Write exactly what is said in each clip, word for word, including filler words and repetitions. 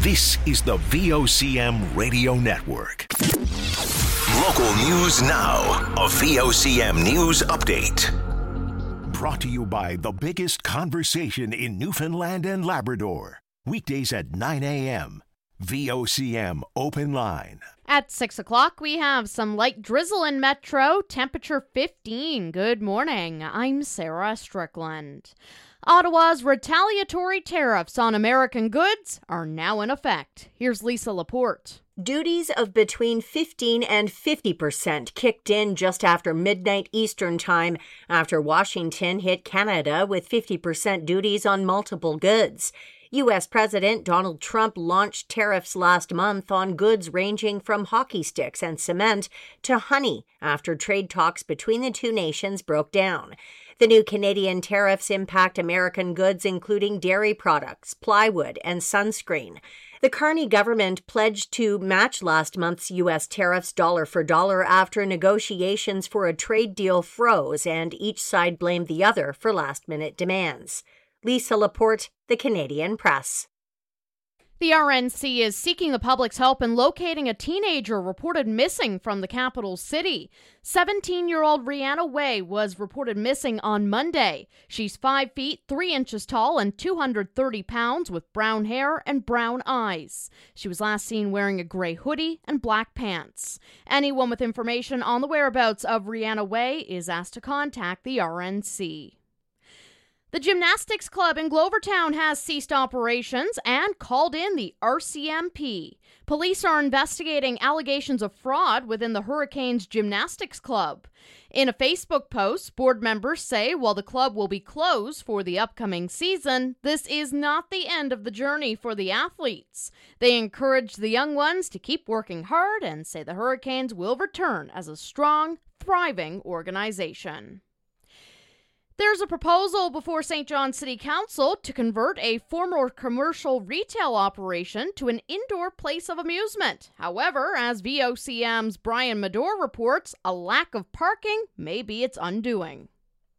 This is the V O C M Radio Network. Local news now. A V O C M News Update. Brought to you by the biggest conversation in Newfoundland and Labrador. Weekdays at nine a.m. V O C M Open Line. At six o'clock, we have some light drizzle in Metro, temperature fifteen. Good morning. I'm Sarah Strickland. Ottawa's retaliatory tariffs on American goods are now in effect. Here's Lisa Laporte. Duties of between fifteen and fifty percent kicked in just after midnight Eastern Time after Washington hit Canada with fifty percent duties on multiple goods. U S President Donald Trump launched tariffs last month on goods ranging from hockey sticks and cement to honey after trade talks between the two nations broke down. The new Canadian tariffs impact American goods including dairy products, plywood, and sunscreen. The Carney government pledged to match last month's U S tariffs dollar for dollar after negotiations for a trade deal froze and each side blamed the other for last-minute demands. Lisa Laporte, The Canadian Press. The R N C is seeking the public's help in locating a teenager reported missing from the capital city. seventeen-year-old Rihanna Way was reported missing on Monday. She's five feet, three inches tall and two hundred thirty pounds with brown hair and brown eyes. She was last seen wearing a gray hoodie and black pants. Anyone with information on the whereabouts of Rihanna Way is asked to contact the R N C. The Gymnastics Club in Glovertown has ceased operations and called in the R C M P. Police are investigating allegations of fraud within the Hurricanes Gymnastics Club. In a Facebook post, board members say while the club will be closed for the upcoming season, this is not the end of the journey for the athletes. They encourage the young ones to keep working hard and say the Hurricanes will return as a strong, thriving organization. There's a proposal before Saint John City Council to convert a former commercial retail operation to an indoor place of amusement. However, as V O C M's Brian Medore reports, a lack of parking may be its undoing.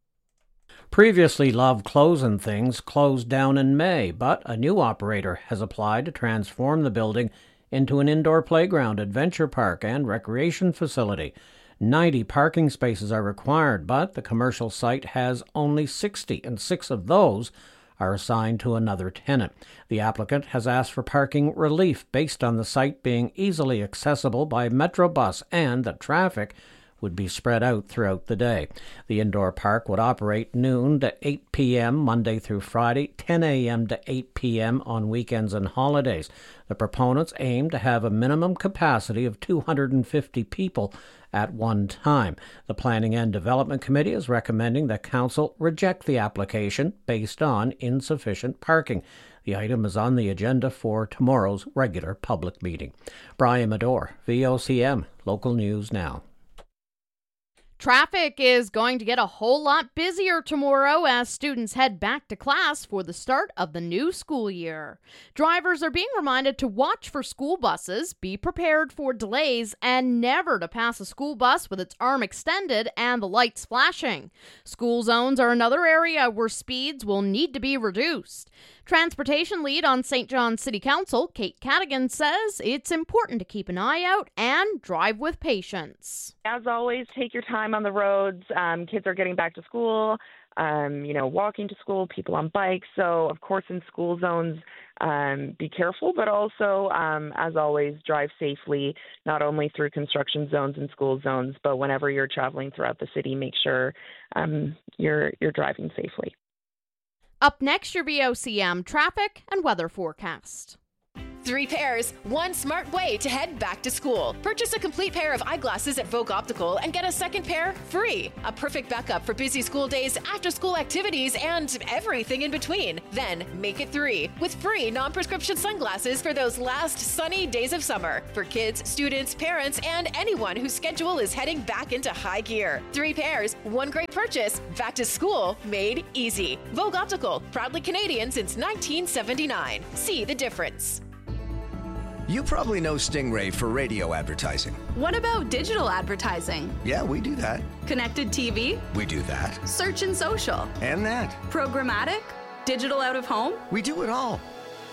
Previously Love Clothes and Things closed down in May, but a new operator has applied to transform the building into an indoor playground, adventure park, and recreation facility. ninety parking spaces are required, but the commercial site has only sixty, and six of those are assigned to another tenant. The applicant has asked for parking relief based on the site being easily accessible by Metrobus and that traffic would be spread out throughout the day. The indoor park would operate noon to eight p.m. Monday through Friday, ten a.m. to eight p.m. on weekends and holidays. The proponents aim to have a minimum capacity of two hundred fifty people at one time. The Planning and Development Committee is recommending that Council reject the application based on insufficient parking. The item is on the agenda for tomorrow's regular public meeting. Brian Medore, V O C M, Local News Now. Traffic is going to get a whole lot busier tomorrow as students head back to class for the start of the new school year. Drivers are being reminded to watch for school buses, be prepared for delays, and never to pass a school bus with its arm extended and the lights flashing. School zones are another area where speeds will need to be reduced. Transportation lead on Saint John City Council, Kate Cadigan, says it's important to keep an eye out and drive with patience. As always, take your time on the roads. Um, kids are getting back to school, um, you know, walking to school, people on bikes. So, of course, in school zones, um, be careful, but also, um, as always, drive safely, not only through construction zones and school zones, but whenever you're traveling throughout the city, make sure um, you're you're driving safely. Up next, your V O C M traffic and weather forecast. Three pairs, one smart way to head back to school. Purchase a complete pair of eyeglasses at Vogue Optical and get a second pair free. A perfect backup for busy school days, after-school activities, and everything in between. Then make it three with free non-prescription sunglasses for those last sunny days of summer for kids, students, parents, and anyone whose schedule is heading back into high gear. Three pairs, one great purchase. Back to school made easy. Vogue Optical, proudly Canadian since nineteen seventy-nine. See the difference. You probably know Stingray for radio advertising. What about digital advertising? Yeah, we do that. Connected T V? We do that. Search and social? And that. Programmatic? Digital out of home? We do it all.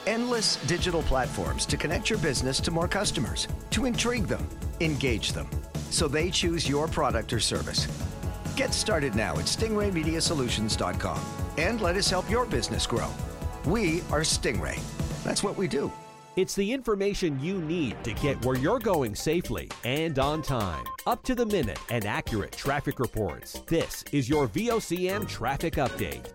Endless digital platforms to connect your business to more customers, to intrigue them, engage them, so they choose your product or service. Get started now at stingray media solutions dot com and let us help your business grow. We are Stingray. That's what we do. It's the information you need to get where you're going safely and on time. Up to the minute and accurate traffic reports. This is your V O C M Traffic Update.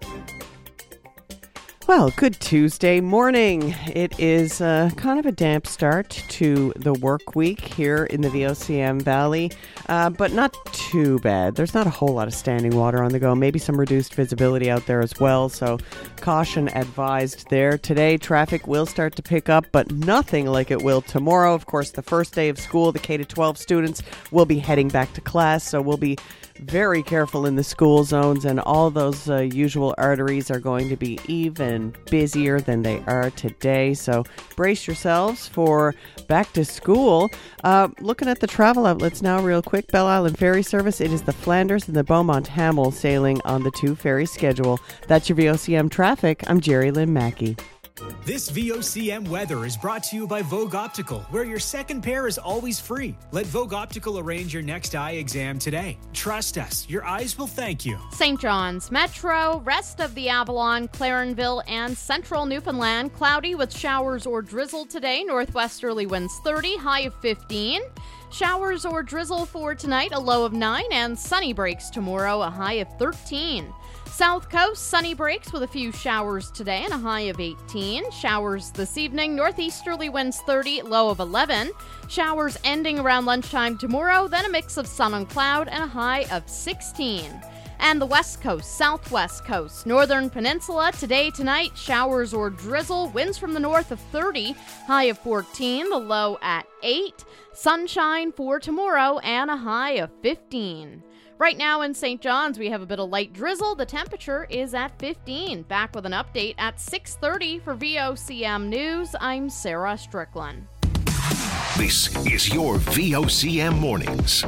Well, good Tuesday morning. It is uh, kind of a damp start to the work week here in the V O C M Valley, uh, but not too bad. There's not a whole lot of standing water on the go. Maybe some reduced visibility out there as well, so caution advised there. Today, traffic will start to pick up, but nothing like it will tomorrow. Of course, the first day of school, the K to twelve students will be heading back to class, so we'll be very careful in the school zones, and all those uh, usual arteries are going to be even busier than they are today. So brace yourselves for back to school. Uh, looking at the travel outlets now real quick. Belle Island Ferry Service. It is the Flanders and the Beaumont Hamel sailing on the two ferry schedule. That's your V O C M traffic. I'm Jerry Lynn Mackey. This V O C M weather is brought to you by Vogue Optical, where your second pair is always free. Let Vogue Optical arrange your next eye exam today. Trust us, your eyes will thank you. Saint John's Metro, rest of the Avalon, Clarenville, and central Newfoundland. Cloudy with showers or drizzle today. Northwesterly winds thirty, high of fifteen. Showers or drizzle for tonight, a low of nine, and sunny breaks tomorrow, a high of thirteen. South Coast, sunny breaks with a few showers today and a high of eighteen. Showers this evening, northeasterly winds thirty, low of eleven. Showers ending around lunchtime tomorrow, then a mix of sun and cloud and a high of sixteen. And the West Coast, Southwest Coast, Northern Peninsula, today, tonight, showers or drizzle, winds from the north of thirty, high of fourteen, the low at eight. Sunshine for tomorrow and a high of fifteen. Right now in Saint John's, we have a bit of light drizzle. The temperature is at fifteen. Back with an update at six thirty for V O C M News. I'm Sarah Strickland. This is your V O C M Mornings.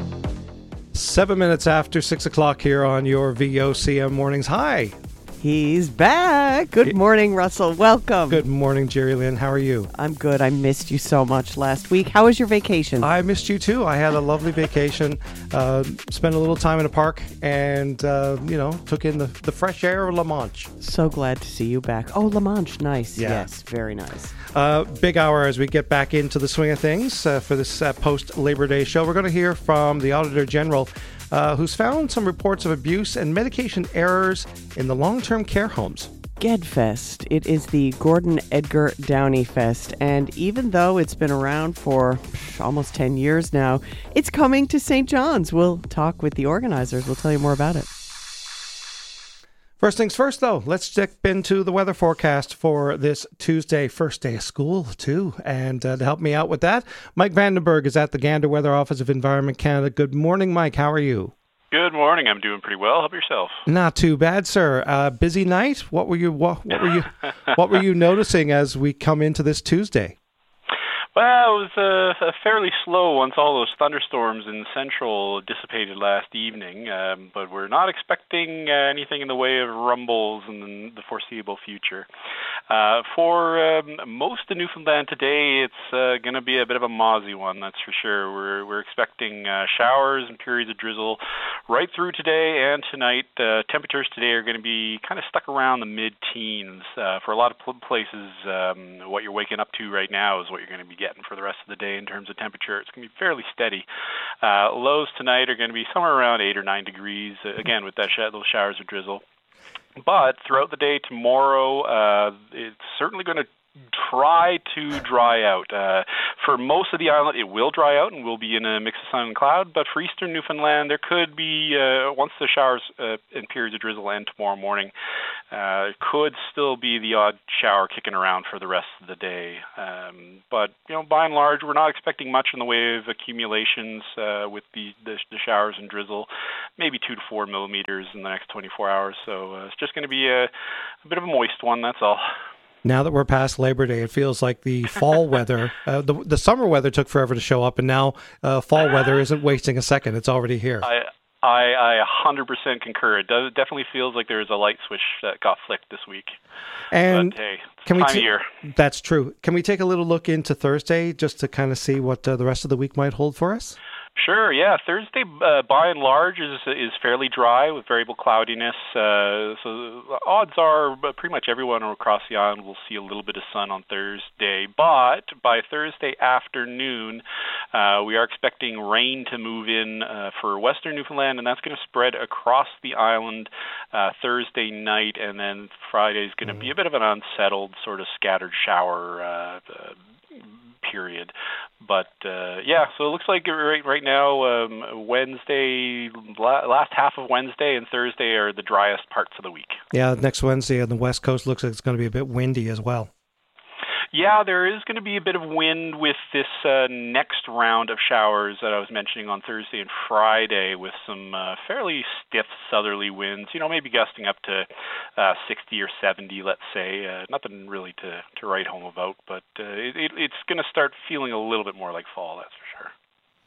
Seven minutes after six o'clock here on your V O C M Mornings. Hi. He's back. Good morning, Russell. Welcome. Good morning, Jerry Lynn. How are you? I'm good. I missed you so much last week. How was your vacation? I missed you too. I had a lovely vacation. Uh, spent a little time in a park and, uh, you know, took in the, the fresh air of La Manche. So glad to see you back. Oh, La Manche. Nice. Yeah. Yes, very nice. Uh, big hour as we get back into the swing of things uh, for this uh, post-Labor Day show. We're going to hear from the Auditor General, Uh, who's found some reports of abuse and medication errors in the long-term care homes. GEDFest. It is the Gordon Edgar Downey Fest, and even though it's been around for almost ten years now, it's coming to Saint John's. We'll talk with the organizers. We'll tell you more about it. First things first, though, let's dip into the weather forecast for this Tuesday, first day of school, too. And uh, to help me out with that, Mike Vandenberg is at the Gander Weather Office of Environment Canada. Good morning, Mike. How are you? Good morning. I'm doing pretty well. How about yourself? Not too bad, sir. Uh, busy night. What were you? What, what were you? What were you noticing as we come into this Tuesday? Well, it was uh, fairly slow once all those thunderstorms in Central dissipated last evening, um, but we're not expecting uh, anything in the way of rumbles in the foreseeable future. Uh, for um, most of Newfoundland today, it's uh, going to be a bit of a mozzie one, that's for sure. We're we're expecting uh, showers and periods of drizzle right through today and tonight. Uh, temperatures today are going to be kind of stuck around the mid-teens. Uh, for a lot of places, um, what you're waking up to right now is what you're going to be getting for the rest of the day in terms of temperature. It's going to be fairly steady. Uh, lows tonight are going to be somewhere around eight or nine degrees, uh, again with that sh- those showers of drizzle. But throughout the day tomorrow, uh, it's certainly going to try to dry out. Uh, for most of the island, it will dry out and will be in a mix of sun and cloud, but for eastern Newfoundland, there could be, uh, once the showers uh, and periods of drizzle end tomorrow morning, uh, could still be the odd shower kicking around for the rest of the day. Um, but, you know, by and large, we're not expecting much in the way of accumulations uh, with the, the, the showers and drizzle, maybe two to four millimeters in the next twenty-four hours. So uh, it's just going to be a, a bit of a moist one, that's all. Now that we're past Labor Day, it feels like the fall weather, uh, the the summer weather took forever to show up, and now uh, fall weather isn't wasting a second. It's already here. I I, I one hundred percent concur. It does, definitely feels like there's a light switch that got flicked this week. And but, hey, it's can we time ta- of year. That's true. Can we take a little look into Thursday just to kind of see what uh, the rest of the week might hold for us? Sure, yeah. Thursday, uh, by and large, is is fairly dry with variable cloudiness. Uh, so the odds are pretty much everyone across the island will see a little bit of sun on Thursday. But by Thursday afternoon, uh, we are expecting rain to move in uh, for western Newfoundland, and that's going to spread across the island uh, Thursday night, and then Friday is going to mm. be a bit of an unsettled sort of scattered shower uh, uh, period. But uh, yeah, so it looks like right right now um, Wednesday, last half of Wednesday and Thursday are the driest parts of the week. Yeah, next Wednesday on the West Coast looks like it's going to be a bit windy as well. Yeah, there is going to be a bit of wind with this uh, next round of showers that I was mentioning on Thursday and Friday with some uh, fairly stiff southerly winds, you know, maybe gusting up to uh, sixty or seventy, let's say. Uh, nothing really to, to write home about, but uh, it, it, it's going to start feeling a little bit more like fall, that's for sure.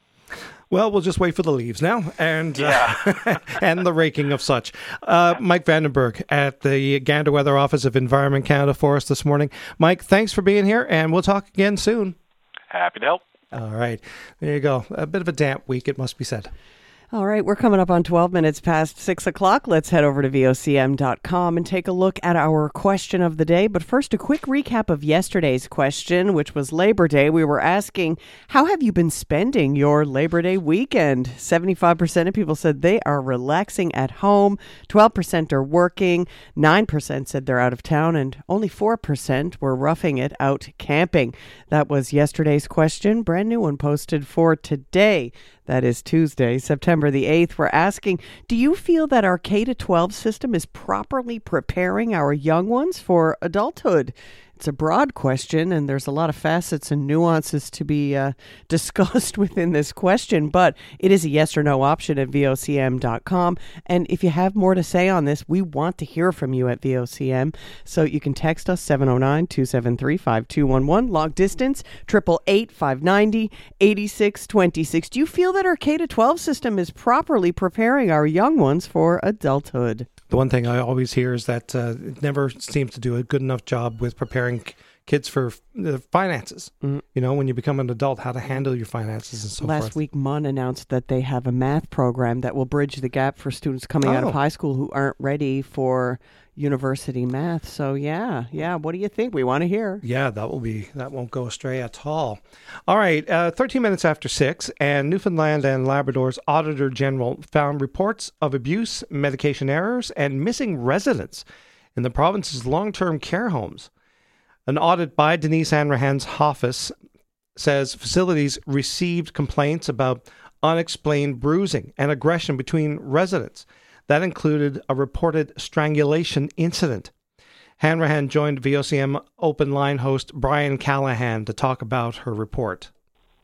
Well, we'll just wait for the leaves now and yeah. uh, and the raking of such. Uh, Mike Vandenberg at the Gander Weather Office of Environment Canada for us this morning. Mike, thanks for being here, and we'll talk again soon. Happy to help. All right. There you go. A bit of a damp week, it must be said. All right, we're coming up on twelve minutes past six o'clock. Let's head over to V O C M dot com and take a look at our question of the day. But first, a quick recap of yesterday's question, which was Labor Day. We were asking, how have you been spending your Labor Day weekend? seventy-five percent of people said they are relaxing at home. twelve percent are working. nine percent said they're out of town. And only four percent were roughing it out camping. That was yesterday's question. Brand new one posted for today. That is Tuesday, September the eighth. We're asking, do you feel that our K to twelve system is properly preparing our young ones for adulthood? It's a broad question, and there's a lot of facets and nuances to be uh, discussed within this question, but it is a yes or no option at V O C M dot com. And if you have more to say on this, we want to hear from you at V O C M. So you can text us seven oh nine, two seven three, five two one one, long distance, eight eight eight, five nine zero, eight six two six. Do you feel that our K to twelve system is properly preparing our young ones for adulthood? The one thing I always hear is that uh, it never seems to do a good enough job with preparing kids for uh, finances. Mm. You know, when you become an adult, how to handle your finances and so Last forth. Last week, M U N announced that they have a math program that will bridge the gap for students coming oh. out of high school who aren't ready for university math. So yeah, yeah. What do you think? We want to hear. Yeah, that will be that won't go astray at all. All right, uh, thirteen minutes after six, and Newfoundland and Labrador's Auditor General found reports of abuse, medication errors, and missing residents in the province's long-term care homes. An audit by Denise Hanrahan's office says facilities received complaints about unexplained bruising and aggression between residents. That included a reported strangulation incident. Hanrahan joined V O C M Open Line host Brian Callahan to talk about her report.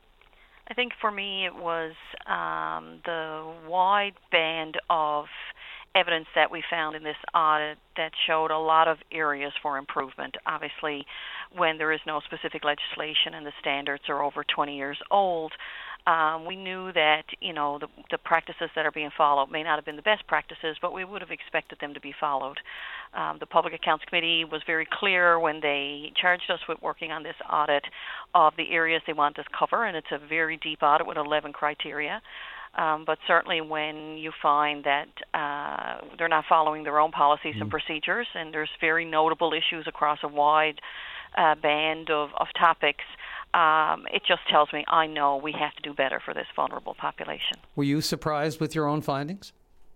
I think for me it was um, the wide band of evidence that we found in this audit that showed a lot of areas for improvement. Obviously, when there is no specific legislation and the standards are over twenty years old, Um, we knew that, you know, the, the practices that are being followed may not have been the best practices, but we would have expected them to be followed. Um, the Public Accounts Committee was very clear when they charged us with working on this audit of the areas they want us to cover, and it's a very deep audit with eleven criteria. Um, but certainly when you find that uh, they're not following their own policies mm. and procedures, and there's very notable issues across a wide uh, band of, of topics, Um, it just tells me I know we have to do better for this vulnerable population. Were you surprised with your own findings?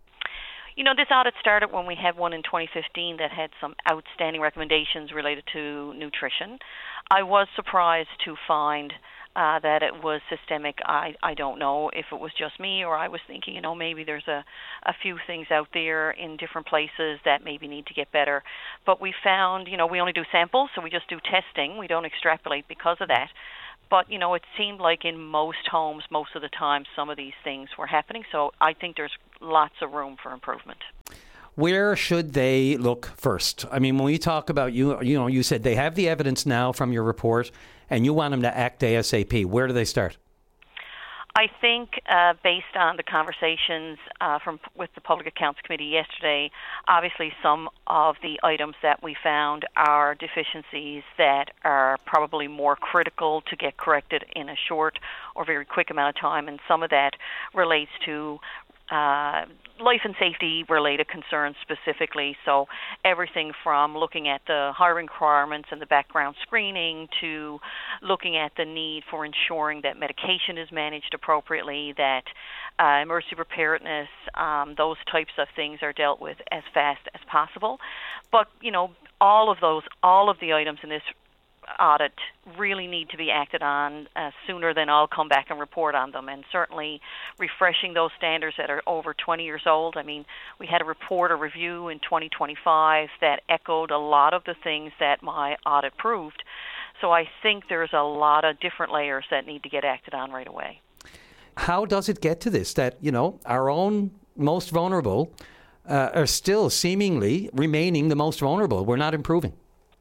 You know, this audit started when we had one in twenty fifteen that had some outstanding recommendations related to nutrition. I was surprised to find uh, that it was systemic. I, I don't know if it was just me or I was thinking, you know, maybe there's a, a few things out there in different places that maybe need to get better. But we found, you know, we only do samples, so we just do testing. We don't extrapolate because of that. But, you know, it seemed like in most homes, most of the time, some of these things were happening. So I think there's lots of room for improvement. Where should they look first? I mean, when we talk about, you you know, you said they have the evidence now from your report and you want them to act ASAP. Where do they start? I think uh, based on the conversations uh, from with the Public Accounts Committee yesterday, obviously some of the items that we found are deficiencies that are probably more critical to get corrected in a short or very quick amount of time, and some of that relates to Uh, life and safety related concerns specifically. So everything from looking at the hiring requirements and the background screening to looking at the need for ensuring that medication is managed appropriately, that uh, emergency preparedness, um, those types of things are dealt with as fast as possible. But, you know, all of those, all of the items in this audit really need to be acted on uh, sooner than I'll come back and report on them, and certainly refreshing those standards that are over twenty years old. I mean, we had a report, a review in twenty twenty-five that echoed a lot of the things that my audit proved. So I think there's a lot of different layers that need to get acted on right away. How does it get to this, that, you know, our own most vulnerable uh, are still seemingly remaining the most vulnerable? We're not improving.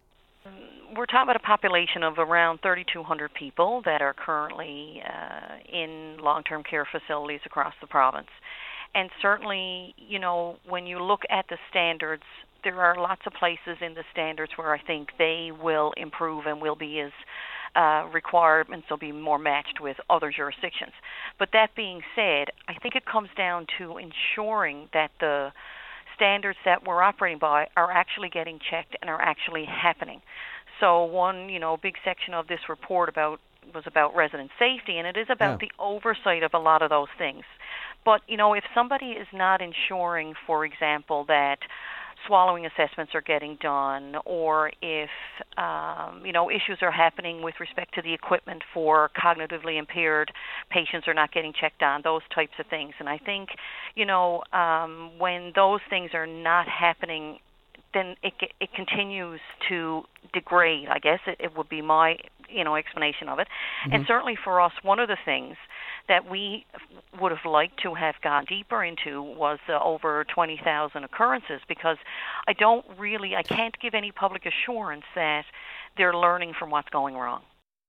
We're talking about a population of around thirty-two hundred people that are currently uh, in long-term care facilities across the province. And certainly, you know, when you look at the standards, there are lots of places in the standards where I think they will improve and will be as uh, requirements will be more matched with other jurisdictions. But that being said, I think it comes down to ensuring that the standards that we're operating by are actually getting checked and are actually happening. So one, you know, big section of this report about was about resident safety, and it is about yeah. the oversight of a lot of those things. But, you know, if somebody is not ensuring, for example, that swallowing assessments are getting done, or if, um, you know, issues are happening with respect to the equipment for cognitively impaired patients are not getting checked on, those types of things. And I think, you know, um, when those things are not happening, then it it continues to degrade, I guess. It, it would be my, you know, explanation of it. Mm-hmm. And certainly for us, one of the things that we would have liked to have gone deeper into was the over twenty thousand occurrences, because I don't really, I can't give any public assurance that they're learning from what's going wrong.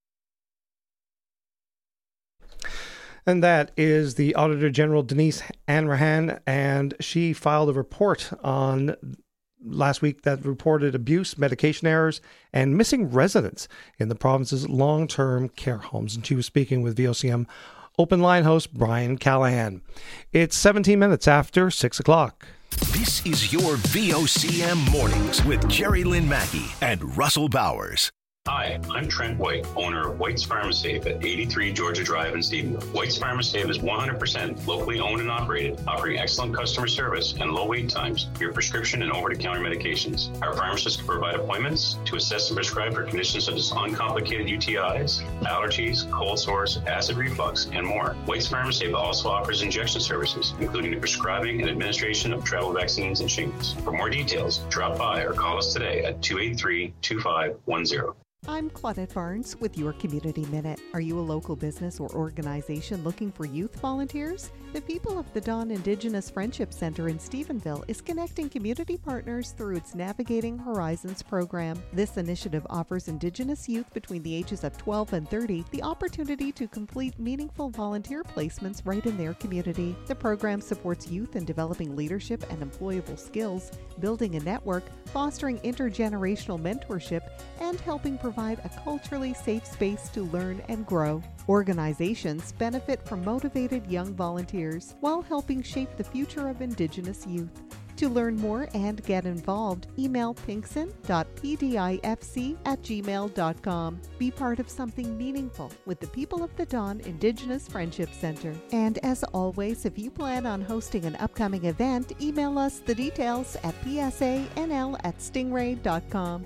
And that is the Auditor General, Denise Hanrahan, and she filed a report on last week that reported abuse, medication errors, and missing residents in the province's long-term care homes. And she was speaking with V O C M Open Line host Brian Callahan. It's seventeen minutes after six o'clock. This is your V O C M Mornings with Jerry Lynn Mackey and Russell Bowers. Hi, I'm Trent White, owner of White's Pharmasafe at eighty-three Georgia Drive in Stephenville. White's Pharmasafe is one hundred percent locally owned and operated, offering excellent customer service and low wait times for your prescription and over-the-counter medications. Our pharmacists can provide appointments to assess and prescribe for conditions such as uncomplicated U T Is, allergies, cold sores, acid reflux, and more. White's Pharmasafe also offers injection services, including the prescribing and administration of travel vaccines and shingles. For more details, drop by or call us today at two eight three, two five one zero. I'm Claudette Barnes with your Community Minute. Are you a local business or organization looking for youth volunteers? The People of the Dawn Indigenous Friendship Center in Stephenville is connecting community partners through its Navigating Horizons program. This initiative offers Indigenous youth between the ages of twelve and thirty the opportunity to complete meaningful volunteer placements right in their community. The program supports youth in developing leadership and employable skills, building a network, fostering intergenerational mentorship, and helping provide a culturally safe space to learn and grow. Organizations benefit from motivated young volunteers while helping shape the future of Indigenous youth. To learn more and get involved, email pinkson dot p d i f c at gmail dot com. Be part of something meaningful with the People of the Dawn Indigenous Friendship Center. And as always, if you plan on hosting an upcoming event, email us the details at p s a n l at stingray dot com.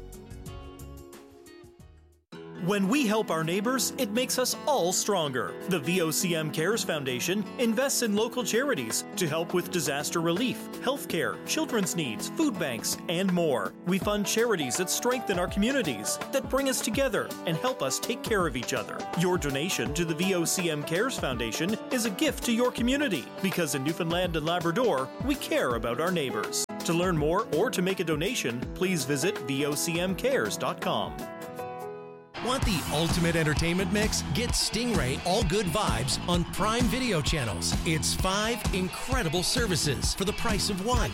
When we help our neighbors, it makes us all stronger. The V O C M Cares Foundation invests in local charities to help with disaster relief, healthcare, children's needs, food banks, and more. We fund charities that strengthen our communities, that bring us together and help us take care of each other. Your donation to the V O C M Cares Foundation is a gift to your community, because in Newfoundland and Labrador, we care about our neighbors. To learn more or to make a donation, please visit v o c m cares dot com. Want the ultimate entertainment mix? Get Stingray All Good Vibes on Prime Video channels. It's five incredible services for the price of one.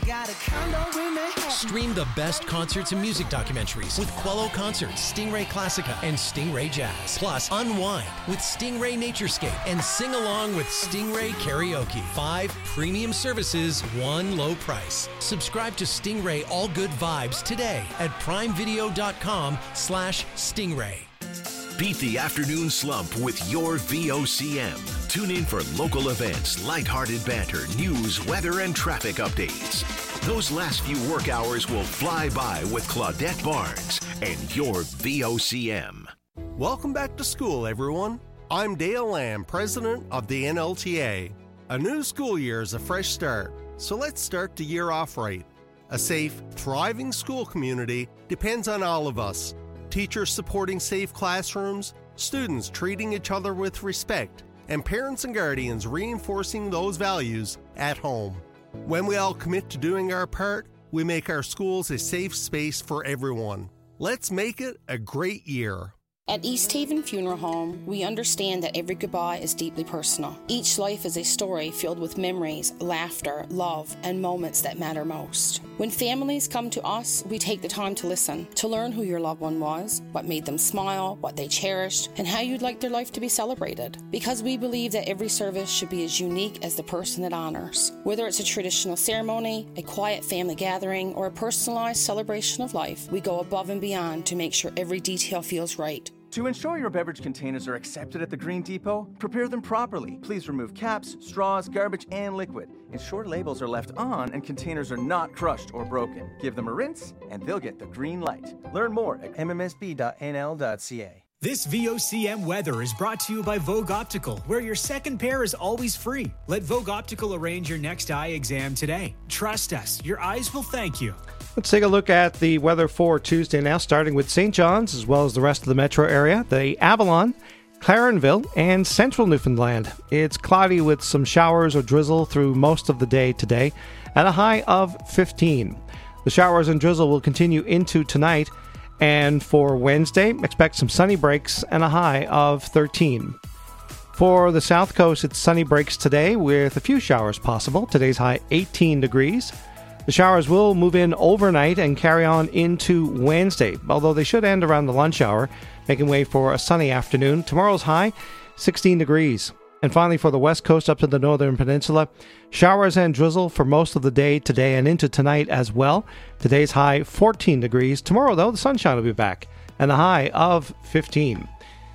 Stream the best concerts and music documentaries with Quello Concerts, Stingray Classica, and Stingray Jazz. Plus, unwind with Stingray Naturescape and sing along with Stingray Karaoke. Five premium services, one low price. Subscribe to Stingray All Good Vibes today at primevideo.com slash Stingray. Beat the afternoon slump with your V O C M. Tune in for local events, lighthearted banter, news, weather, and traffic updates. Those last few work hours will fly by with Claudette Barnes and your V O C M. Welcome back to school, everyone. I'm Dale Lamb, president of the N L T A. A new school year is a fresh start, so let's start the year off right. A safe, thriving school community depends on all of us. Teachers supporting safe classrooms, students treating each other with respect, and parents and guardians reinforcing those values at home. When we all commit to doing our part, we make our schools a safe space for everyone. Let's make it a great year. At East Haven Funeral Home, we understand that every goodbye is deeply personal. Each life is a story filled with memories, laughter, love, and moments that matter most. When families come to us, we take the time to listen, to learn who your loved one was, what made them smile, what they cherished, and how you'd like their life to be celebrated. Because we believe that every service should be as unique as the person it honors. Whether it's a traditional ceremony, a quiet family gathering, or a personalized celebration of life, we go above and beyond to make sure every detail feels right. To ensure your beverage containers are accepted at the Green Depot, prepare them properly. Please remove caps, straws, garbage, and liquid. Ensure labels are left on and containers are not crushed or broken. Give them a rinse, and they'll get the green light. Learn more at m m s b dot n l dot c a. This V O C M weather is brought to you by Vogue Optical, where your second pair is always free. Let Vogue Optical arrange your next eye exam today. Trust us, your eyes will thank you. Let's take a look at the weather for Tuesday now, starting with Saint John's as well as the rest of the metro area, the Avalon, Clarenville, and central Newfoundland. It's cloudy with some showers or drizzle through most of the day today at a high of fifteen. The showers and drizzle will continue into tonight, and for Wednesday, expect some sunny breaks and a high of thirteen. For the South Coast, it's sunny breaks today with a few showers possible. Today's high eighteen degrees. The showers will move in overnight and carry on into Wednesday, although they should end around the lunch hour, making way for a sunny afternoon. Tomorrow's high, sixteen degrees. And finally, for the West Coast up to the Northern Peninsula, showers and drizzle for most of the day today and into tonight as well. Today's high, fourteen degrees. Tomorrow, though, the sunshine will be back and a high of fifteen.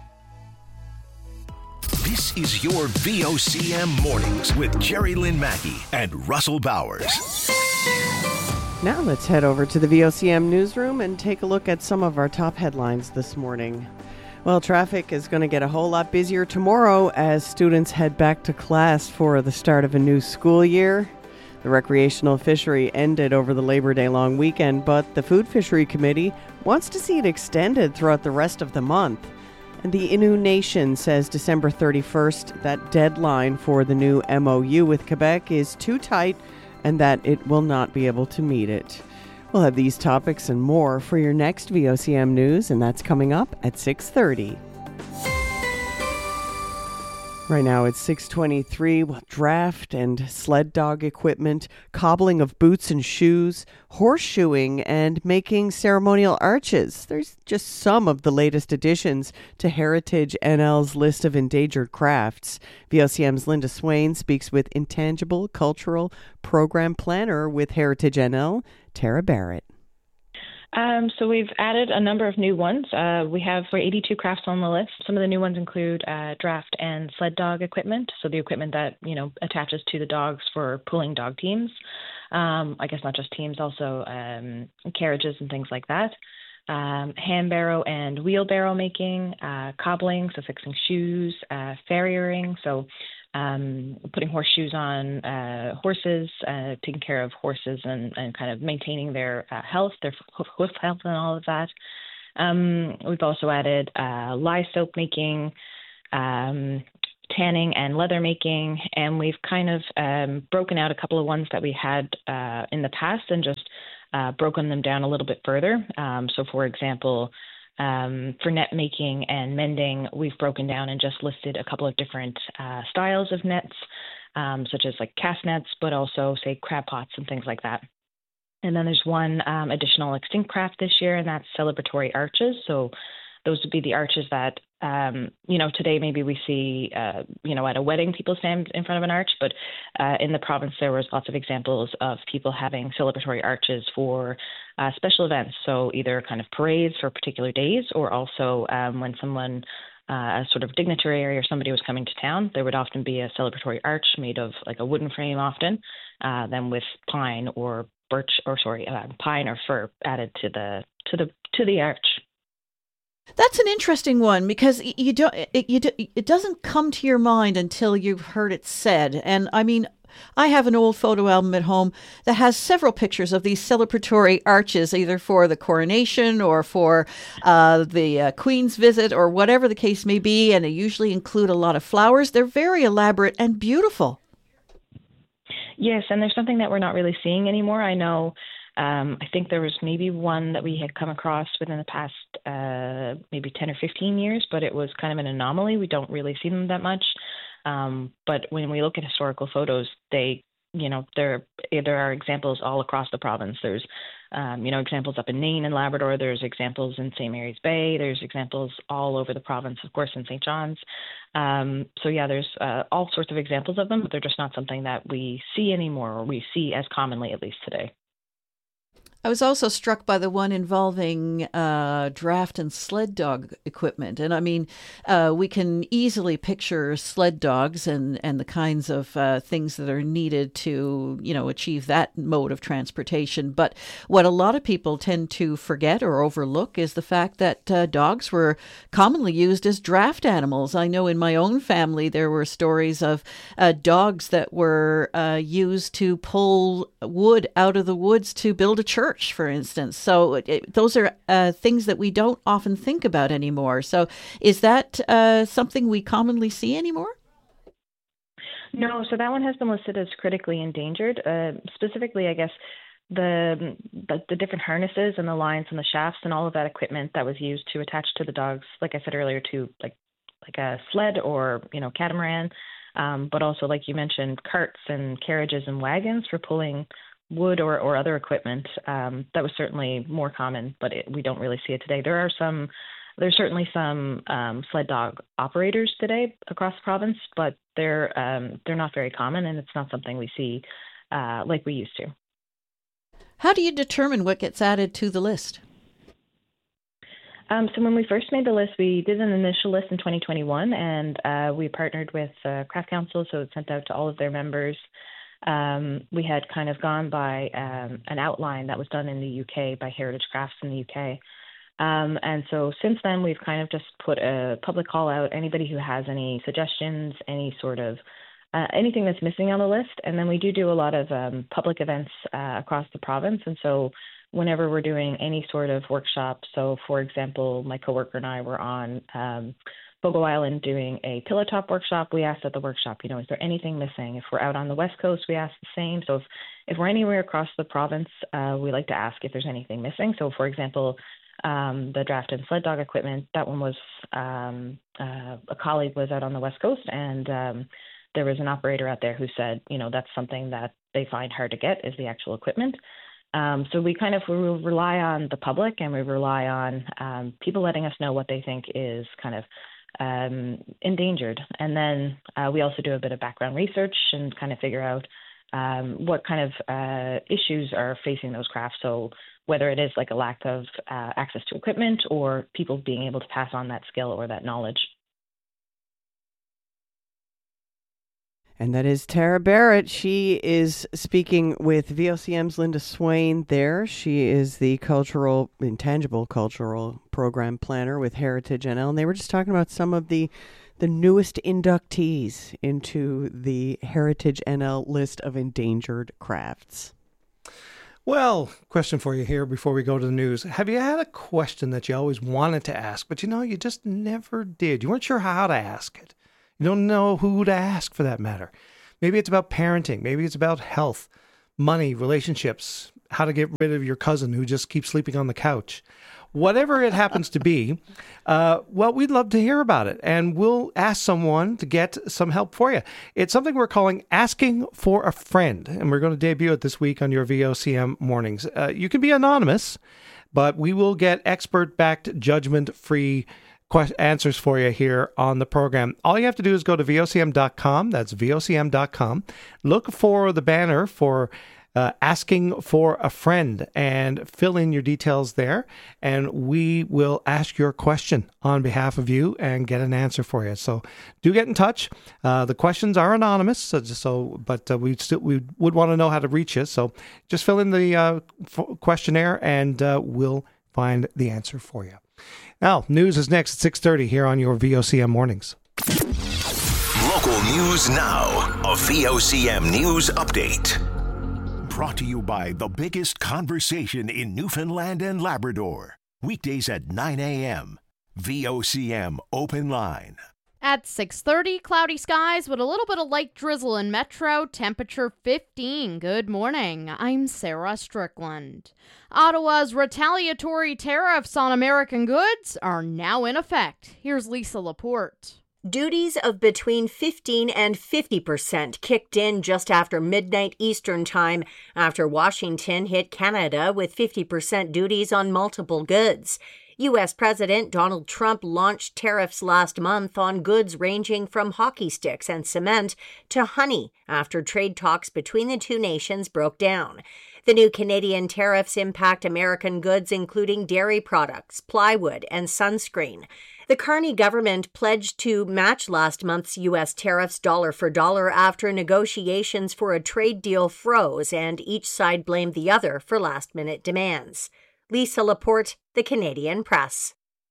This is your V O C M Mornings with Jerry Lynn Mackey and Russell Bowers. Now let's head over to the V O C M newsroom and take a look at some of our top headlines this morning. Well, traffic is going to get a whole lot busier tomorrow as students head back to class for the start of a new school year. The recreational fishery ended over the Labor Day long weekend, but the Food Fishery Committee wants to see it extended throughout the rest of the month. And the Innu Nation says December thirty-first, that deadline for the new M O U with Quebec is too tight and that it will not be able to meet it. We'll have these topics and more for your next V O C M News, and that's coming up at six thirty. Right now it's six twenty-three. Well, draft and sled dog equipment, cobbling of boots and shoes, horseshoeing, and making ceremonial arches. There's just some of the latest additions to Heritage N L's list of endangered crafts. V O C M's Linda Swain speaks with Intangible Cultural Program Planner with Heritage N L, Tara Barrett. Um, so we've added a number of new ones. Uh, we have for eighty-two crafts on the list. Some of the new ones include uh, draft and sled dog equipment, so the equipment that, you know, attaches to the dogs for pulling dog teams. Um, I guess not just teams, also um, carriages and things like that. Um, hand barrow and wheelbarrow making, uh, cobbling, so fixing shoes, uh, farriering, so Um, putting horseshoes on uh, horses, uh, taking care of horses and, and kind of maintaining their uh, health, their hoof health and all of that. Um, we've also added uh, lye soap making, um, tanning and leather making, and we've kind of um, broken out a couple of ones that we had uh, in the past and just uh, broken them down a little bit further. Um, so, for example, Um, for net making and mending, we've broken down and just listed a couple of different uh, styles of nets, um, such as like cast nets, but also say crab pots and things like that. And then there's one um, additional extinct craft this year, and that's celebratory arches. So those would be the arches that, um, you know, today maybe we see, uh, you know, at a wedding people stand in front of an arch, but uh, in the province there was lots of examples of people having celebratory arches for uh, special events. So either kind of parades for particular days, or also um, when someone, uh, a sort of dignitary or somebody was coming to town, there would often be a celebratory arch made of like a wooden frame often, uh, then with pine or birch or sorry, uh, pine or fir added to the to the to the arch. That's an interesting one, because you don't it, you, it doesn't come to your mind until you've heard it said. And I mean, I have an old photo album at home that has several pictures of these celebratory arches, either for the coronation or for uh, the uh, Queen's visit or whatever the case may be. And they usually include a lot of flowers. They're very elaborate and beautiful. Yes, and there's something that we're not really seeing anymore. I know, um, I think there was maybe one that we had come across within the past uh, maybe ten or fifteen years, but it was kind of an anomaly. We don't really see them that much. Um, but when we look at historical photos, they, you know, there there are examples all across the province. There's, um, you know, examples up in Nain and Labrador. There's examples in Saint Mary's Bay. There's examples all over the province, of course, in Saint John's. Um, so yeah, there's uh, all sorts of examples of them, but they're just not something that we see anymore, or we see as commonly, at least today. I was also struck by the one involving uh, draft and sled dog equipment. And I mean, uh, we can easily picture sled dogs and, and the kinds of uh, things that are needed to, you know, achieve that mode of transportation. But what a lot of people tend to forget or overlook is the fact that uh, dogs were commonly used as draft animals. I know in my own family there were stories of uh, dogs that were uh, used to pull wood out of the woods to build a church, for instance. So it, those are uh, things that we don't often think about anymore. So is that uh, something we commonly see anymore? No, so that one has been listed as critically endangered. Uh, specifically, I guess, the, the the different harnesses and the lines and the shafts and all of that equipment that was used to attach to the dogs, like I said earlier, to like like a sled or, you know, catamaran, um, but also, like you mentioned, carts and carriages and wagons for pulling wood or, or other equipment. Um, that was certainly more common, but it, we don't really see it today. There are some, there's certainly some um, sled dog operators today across the province, but they're um, they're not very common, and it's not something we see uh, like we used to. How do you determine what gets added to the list? Um, so when we first made the list, we did an initial list in twenty twenty-one, and uh, we partnered with uh, Craft Council, so it sent out to all of their members. Um, we had kind of gone by um, an outline that was done in the U K by Heritage Crafts in the U K. Um, and so since then, we've kind of just put a public call out, anybody who has any suggestions, any sort of, uh, anything that's missing on the list. And then we do do a lot of um, public events uh, across the province. And so whenever we're doing any sort of workshop, so for example, my coworker and I were on um, Fogo Island doing a pillow top workshop, we asked at the workshop, you know, is there anything missing? If we're out on the West Coast, we ask the same. So if, if we're anywhere across the province, uh, we like to ask if there's anything missing. So for example, um, the draft and sled dog equipment, that one was, um, uh, a colleague was out on the West Coast, and um, there was an operator out there who said, you know, that's something that they find hard to get, is the actual equipment. Um, so we kind of we rely on the public, and we rely on um, people letting us know what they think is kind of um, endangered. And then uh, we also do a bit of background research and kind of figure out um, what kind of uh, issues are facing those crafts. So whether it is like a lack of uh, access to equipment, or people being able to pass on that skill or that knowledge. And that is Tara Barrett. She is speaking with V O C M's Linda Swain there. She is the cultural, intangible cultural program planner with Heritage N L. And they were just talking about some of the, the newest inductees into the Heritage N L list of endangered crafts. Well, question for you here before we go to the news. Have you had a question that you always wanted to ask, but you know, you just never did? You weren't sure how to ask it. You don't know who to ask, for that matter. Maybe it's about parenting. Maybe it's about health, money, relationships, how to get rid of your cousin who just keeps sleeping on the couch. Whatever it happens to be, uh, well, we'd love to hear about it, and we'll ask someone to get some help for you. It's something we're calling Asking for a Friend, and we're going to debut it this week on your V O C M mornings. Uh, you can be anonymous, but we will get expert-backed, judgment-free que- answers for you here on the program. All you have to do is go to V O C M dot com. That's V O C M dot com. Look for the banner for Uh, asking for a friend and fill in your details there, and we will ask your question on behalf of you and get an answer for you. So do get in touch. Uh, the questions are anonymous, so, so but uh, we still we would want to know how to reach you. So just fill in the uh, f- questionnaire, and uh, we'll find the answer for you. Now, news is next at six thirty here on your V O C M mornings. Local news now. A V O C M news update. Brought to you by the biggest conversation in Newfoundland and Labrador. Weekdays at nine a.m. V O C M Open Line. At six thirty, cloudy skies with a little bit of light drizzle in Metro, temperature fifteen. Good morning. I'm Sarah Strickland. Ottawa's retaliatory tariffs on American goods are now in effect. Here's Lisa Laporte. Duties of between fifteen and fifty percent kicked in just after midnight Eastern Time after Washington hit Canada with fifty percent duties on multiple goods. U S President Donald Trump launched tariffs last month on goods ranging from hockey sticks and cement to honey after trade talks between the two nations broke down. The new Canadian tariffs impact American goods including dairy products, plywood, and sunscreen. The Carney government pledged to match last month's U S tariffs dollar for dollar after negotiations for a trade deal froze and each side blamed the other for last-minute demands. Lisa Laporte, The Canadian Press.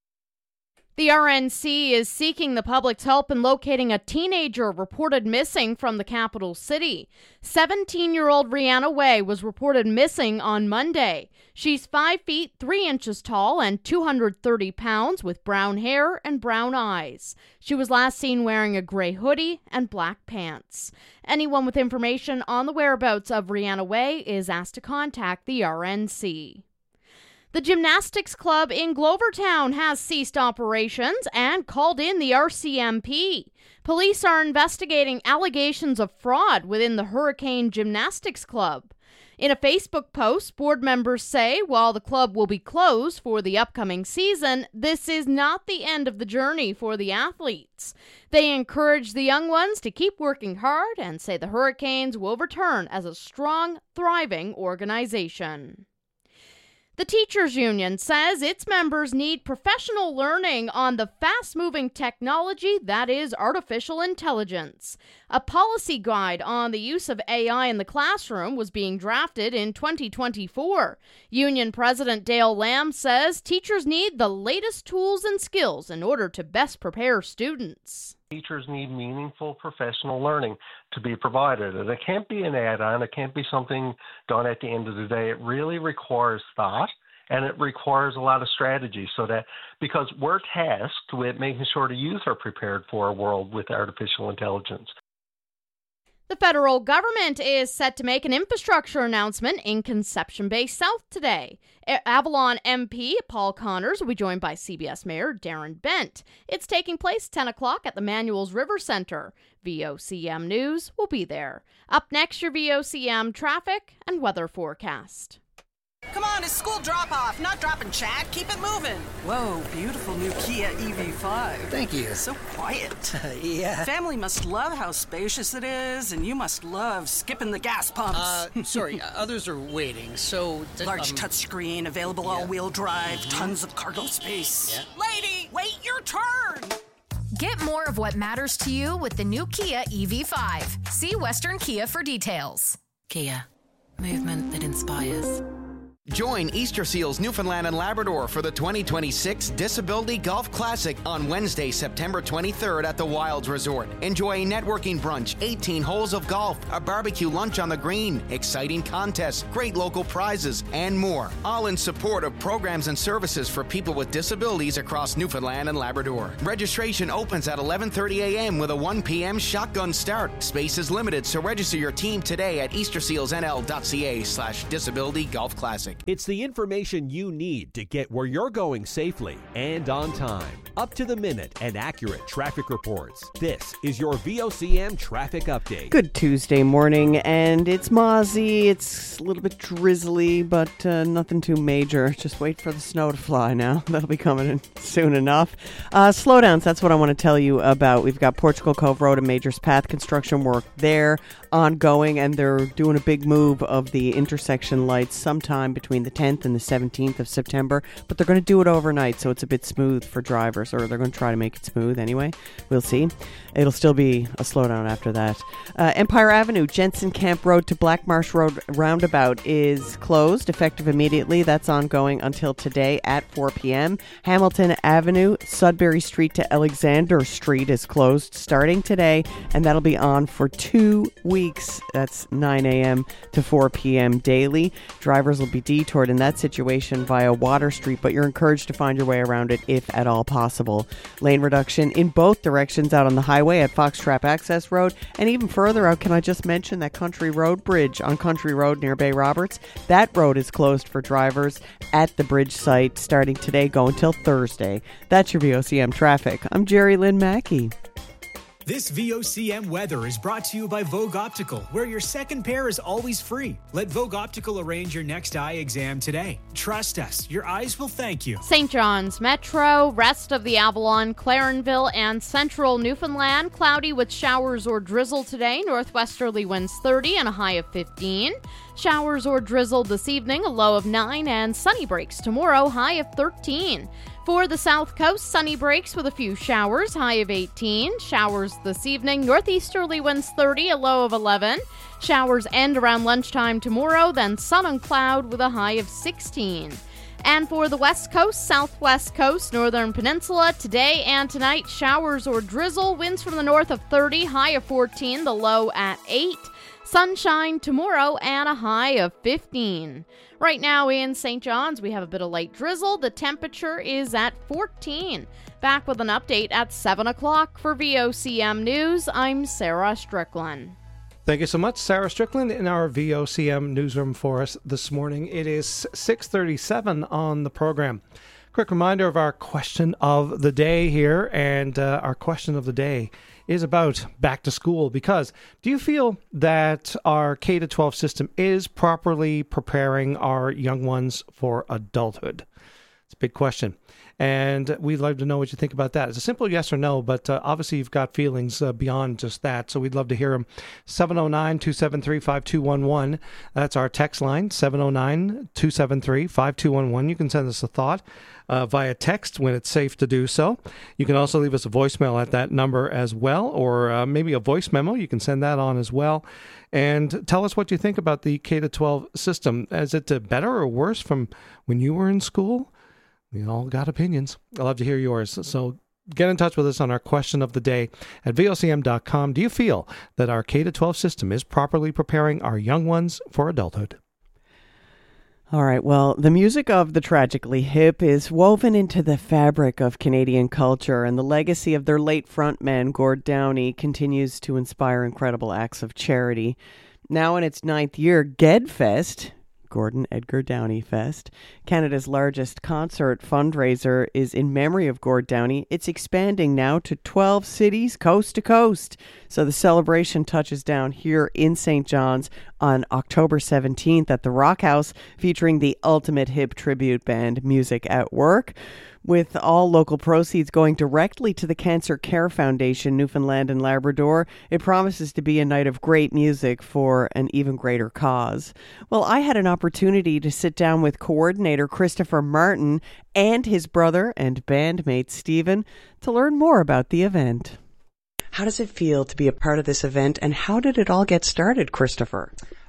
The R N C is seeking the public's help in locating a teenager reported missing from the capital city. seventeen-year-old Rihanna Way was reported missing on Monday. She's five feet three inches tall and two hundred thirty pounds with brown hair and brown eyes. She was last seen wearing a gray hoodie and black pants. Anyone with information on the whereabouts of Rihanna Way is asked to contact the R N C. The Gymnastics Club in Glovertown has ceased operations and called in the R C M P. Police are investigating allegations of fraud within the Hurricane Gymnastics Club. In a Facebook post, board members say while the club will be closed for the upcoming season, this is not the end of the journey for the athletes. They encourage the young ones to keep working hard and say the Hurricanes will return as a strong, thriving organization. The Teachers Union says its members need professional learning on the fast-moving technology that is artificial intelligence. A policy guide on the use of A I in the classroom was being drafted in twenty twenty-four. Union President Dale Lamb says teachers need the latest tools and skills in order to best prepare students. Teachers need meaningful professional learning to be provided. And it can't be an add-on. It can't be something done at the end of the day. It really requires thought, and it requires a lot of strategy so that, because we're tasked with making sure the youth are prepared for a world with artificial intelligence. The federal government is set to make an infrastructure announcement in Conception Bay South today. Avalon M P Paul Connors will be joined by C B S Mayor Darren Bent. It's taking place ten o'clock at the Manuels River Center. V O C M News will be there. Up next, your V O C M traffic and weather forecast. Come on, it's school drop-off, not dropping chat. Keep it moving. Whoa, beautiful new Kia E V five. Thank you. So quiet. Yeah. Family must love how spacious it is, and you must love skipping the gas pumps. Uh, sorry, others are waiting, so... Th- Large um, touchscreen, available yeah. all-wheel drive, Mm-hmm. tons of cargo space. Yeah. Lady, wait your turn! Get more of what matters to you with the new Kia E V five. See Western Kia for details. Kia, movement that inspires. Join Easter Seals Newfoundland and Labrador for the twenty twenty-six Disability Golf Classic on Wednesday, September twenty-third at the Wilds Resort. Enjoy a networking brunch, eighteen holes of golf, a barbecue lunch on the green, exciting contests, great local prizes, and more. All in support of programs and services for people with disabilities across Newfoundland and Labrador. Registration opens at eleven thirty a.m. with a one p.m. shotgun start. Space is limited, so register your team today at eastersealsnl.ca slash disability golf classic. It's the information you need to get where you're going safely and on time. Up to the minute and accurate traffic reports. This is your V O C M traffic update. Good Tuesday morning, and it's mozzy. It's a little bit drizzly, but uh, nothing too major. Just wait for the snow to fly now. That'll be coming in soon enough. Uh, slowdowns, that's what I want to tell you about. We've got Portugal Cove Road and Majors Path construction work there ongoing, and they're doing a big move of the intersection lights sometime between the tenth and the seventeenth of September, but they're going to do it overnight, so it's a bit smooth for drivers, or they're going to try to make it smooth anyway. We'll see. It'll still be a slowdown after that. Uh, Empire Avenue, Jensen Camp Road to Black Marsh Road roundabout is closed, effective immediately. That's ongoing until today at four p.m. Hamilton Avenue, Sudbury Street to Alexander Street is closed starting today, and that'll be on for two weeks. That's nine a.m. to four p.m. daily. Drivers will be detoured in that situation via Water Street, but you're encouraged to find your way around it if at all possible. Lane reduction in both directions out on the highway at Foxtrap Access Road, and even further out, can I just mention that Country Road Bridge on Country Road near Bay Roberts? That road is closed for drivers at the bridge site starting today, going till Thursday. That's your V O C M traffic. I'm Jerry Lynn Mackey. This V O C M weather is brought to you by Vogue Optical, where your second pair is always free. Let Vogue Optical arrange your next eye exam today. Trust us, your eyes will thank you. Saint John's Metro, rest of the Avalon, Clarenville, and central Newfoundland. Cloudy with showers or drizzle today. Northwesterly winds thirty and a high of fifteen. Showers or drizzle this evening, a low of nine, and sunny breaks tomorrow, high of thirteen. For the South Coast, sunny breaks with a few showers, high of eighteen. Showers this evening, northeasterly winds thirty, a low of eleven. Showers end around lunchtime tomorrow, then sun and cloud with a high of sixteen. And for the West Coast, Southwest Coast, Northern Peninsula, today and tonight, showers or drizzle, winds from the north of thirty, high of fourteen, the low at eight. Sunshine tomorrow and a high of fifteen. Right now in Saint John's, we have a bit of light drizzle. The temperature is at fourteen. Back with an update at seven o'clock for V O C M News. I'm Sarah Strickland. Thank you so much, Sarah Strickland, in our V O C M newsroom for us this morning. It is six thirty-seven on the program. Quick reminder of our question of the day here, and uh, our question of the day is about back to school, because do you feel that our K to twelve system is properly preparing our young ones for adulthood? It's a big question, and we'd love to know what you think about that. It's a simple yes or no, but uh, obviously you've got feelings uh, beyond just that, so we'd love to hear them. seven oh nine, two seven three, five two one one. That's our text line, seven oh nine, two seven three, five two one one. You can send us a thought Uh, via text when it's safe to do so. You can also leave us a voicemail at that number as well, or uh, maybe a voice memo. You can send that on as well. And tell us what you think about the K to twelve system. Is it uh, better or worse from when you were in school? We all got opinions. I'd love to hear yours. So get in touch with us on our question of the day at V O C M dot com. Do you feel that our K to twelve system is properly preparing our young ones for adulthood? All right, well, the music of the Tragically Hip is woven into the fabric of Canadian culture, and the legacy of their late frontman, Gord Downie, continues to inspire incredible acts of charity. Now in its ninth year, GEDFest, Gordon Edgar Downie Fest, Canada's largest concert fundraiser, is in memory of Gord Downie. It's expanding now to twelve cities, coast to coast. So the celebration touches down here in Saint John's on October seventeenth at the Rock House, featuring the ultimate hip tribute band, Music at Work, with all local proceeds going directly to the Cancer Care Foundation, Newfoundland and Labrador. It promises to be a night of great music for an even greater cause. Well, I had an opportunity to sit down with coordinator Christopher Martin and his brother and bandmate Stephen to learn more about the event. How does it feel to be a part of this event, and how did it all get started, Christopher?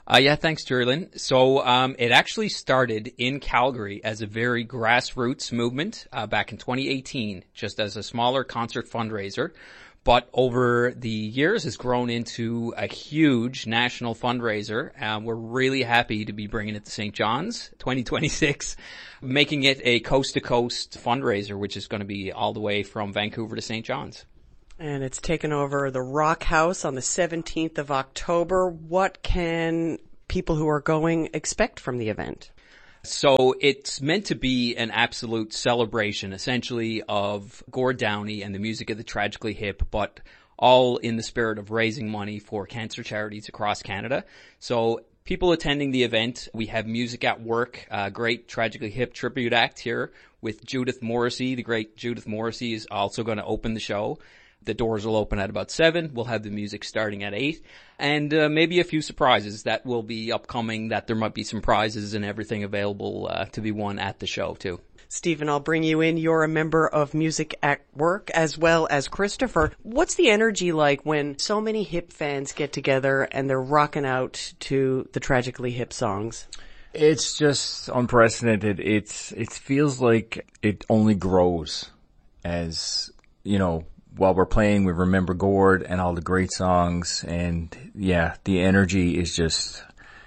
Uh, yeah, thanks, Jerlyn. So um, it actually started in Calgary as a very grassroots movement uh, back in twenty eighteen, just as a smaller concert fundraiser. But over the years has grown into a huge national fundraiser. Uh, we're really happy to be bringing it to Saint John's twenty twenty-six, making it a coast-to-coast fundraiser, which is going to be all the way from Vancouver to Saint John's. And it's taken over the Rock House on the seventeenth of October. What can people who are going expect from the event? So it's meant to be an absolute celebration, essentially, of Gord Downie and the music of the Tragically Hip, but all in the spirit of raising money for cancer charities across Canada. So people attending the event, we have Music at Work, a great Tragically Hip tribute act here with Judith Morrissey. The great Judith Morrissey is also going to open the show. The doors will open at about seven. We'll have the music starting at eight. And uh, maybe a few surprises that will be upcoming, that there might be some prizes and everything available uh, to be won at the show, too. Stephen, I'll bring you in. You're a member of Music at Work, as well as Christopher. What's the energy like when so many hip fans get together and they're rocking out to the Tragically Hip songs? It's just unprecedented. It's it feels like it only grows as, you know, while we're playing, we remember Gord and all the great songs, and yeah, the energy is just,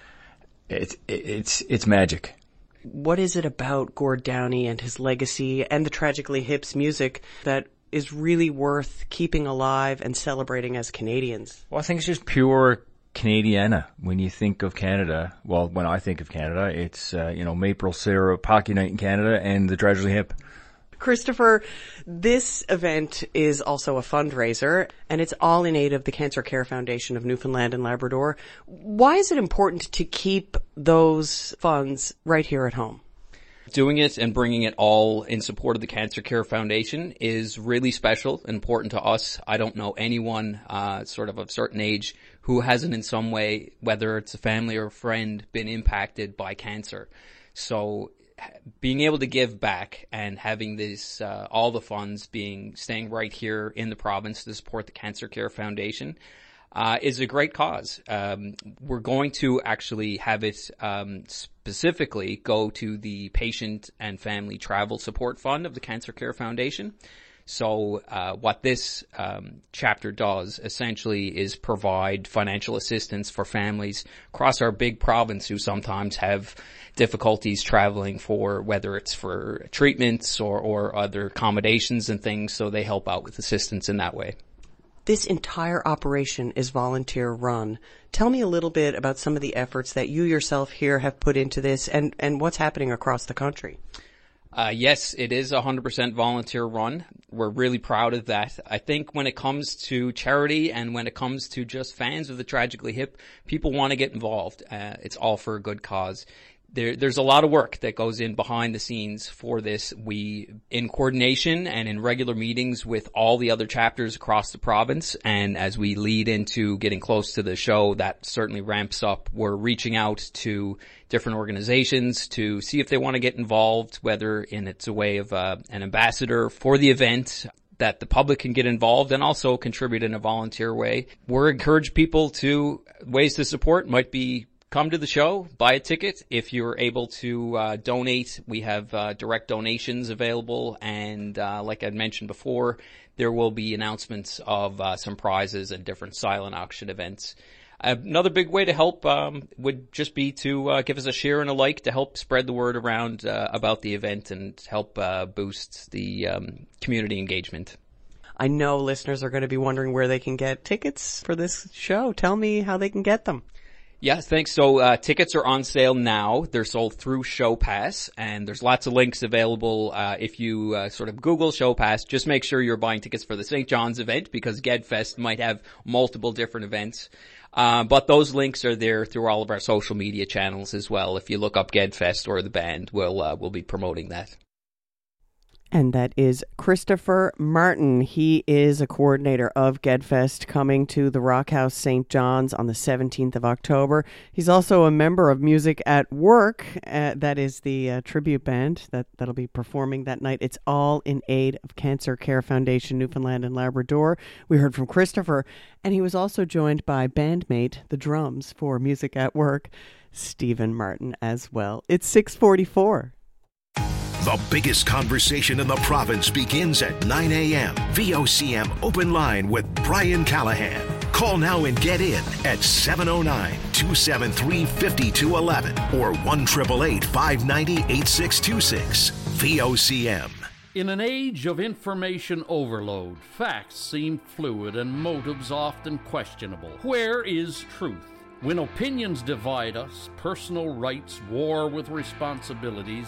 it's, it's, it's magic. What is it about Gord Downie and his legacy and the Tragically Hip's music that is really worth keeping alive and celebrating as Canadians? Well, I think it's just pure Canadiana. When you think of Canada, well, when I think of Canada, it's, uh, you know, maple syrup, hockey night in Canada, and the Tragically Hip. Christopher, this event is also a fundraiser, and it's all in aid of the Cancer Care Foundation of Newfoundland and Labrador. Why is it important to keep those funds right here at home? Doing it and bringing it all in support of the Cancer Care Foundation is really special and important to us. I don't know anyone uh, sort of of a certain age who hasn't in some way, whether it's a family or a friend, been impacted by cancer. So being able to give back and having this, uh, all the funds being, staying right here in the province to support the Cancer Care Foundation, uh, is a great cause. Um, we're going to actually have it, um, specifically go to the Patient and Family Travel Support Fund of the Cancer Care Foundation. So, uh, what this, um, chapter does essentially is provide financial assistance for families across our big province who sometimes have difficulties traveling for, whether it's for treatments or, or other accommodations and things. So they help out with assistance in that way. This entire operation is volunteer run. Tell me a little bit about some of the efforts that you yourself here have put into this and, and what's happening across the country. Uh, yes, it is a one hundred percent volunteer run. We're really proud of that. I think when it comes to charity and when it comes to just fans of the Tragically Hip, people want to get involved. Uh, it's all for a good cause. There, there's a lot of work that goes in behind the scenes for this. We, in coordination and in regular meetings with all the other chapters across the province, and as we lead into getting close to the show, that certainly ramps up. We're reaching out to different organizations to see if they want to get involved, whether in it's a way of uh, an ambassador for the event, that the public can get involved and also contribute in a volunteer way. We're encourage people to, ways to support might be come to the show, buy a ticket. If you're able to uh, donate, we have uh, direct donations available. And uh, like I mentioned before, there will be announcements of uh, some prizes and different silent auction events. Another big way to help um, would just be to uh, give us a share and a like to help spread the word around uh, about the event and help uh, boost the um, community engagement. I know listeners are going to be wondering where they can get tickets for this show. Tell me how they can get them. Yes, thanks. So uh, tickets are on sale now. They're sold through ShowPass, and there's lots of links available. Uh, if you uh, sort of Google ShowPass, just make sure you're buying tickets for the Saint John's event because GedFest might have multiple different events. Uh, but those links are there through all of our social media channels as well. If you look up GedFest or the band, we'll uh, we'll be promoting that. And that is Christopher Martin. He is a coordinator of GEDFest, coming to the Rock House Saint John's on the seventeenth of October. He's also a member of Music at Work. Uh, that is the uh, tribute band that, that'll be performing that night. It's all in aid of Cancer Care Foundation, Newfoundland and Labrador. We heard from Christopher, and he was also joined by bandmate, the drums for Music at Work, Stephen Martin as well. It's six forty-four. The biggest conversation in the province begins at nine a.m. V O C M Open Line with Brian Callahan. Call now and get in at seven oh nine, two seven three, five two one one or one eight eight eight, five nine zero, eight six two six. V O C M. In an age of information overload, facts seem fluid and motives often questionable. Where is truth? When opinions divide us, personal rights war with responsibilities,